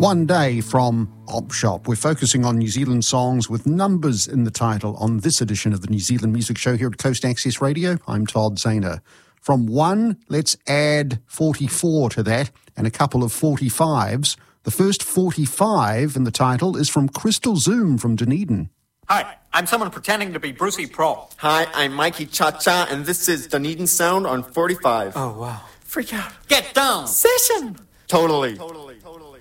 One Day from Op Shop. We're focusing on New Zealand songs with numbers in the title on this edition of the New Zealand Music Show here at Coast Access Radio. I'm Todd Zahner. From 1, let's add 44 to that and a couple of 45s. The first 45 in the title is from Crystal Zoom from Dunedin. Hi, I'm someone pretending to be Brucey Pro. Hi, I'm Mikey Cha-Cha, and this is Dunedin Sound on 45. Oh, wow. Freak out. Get down. Session. Totally.